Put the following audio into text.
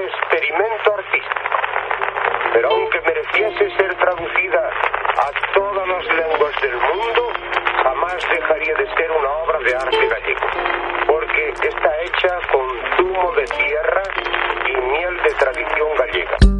experimento artístico. Pero aunque mereciese ser traducida a todas las lenguas del mundo, jamás dejaría de ser una obra de arte gallego, porque está hecha con zumo de tierra y miel de tradición gallega.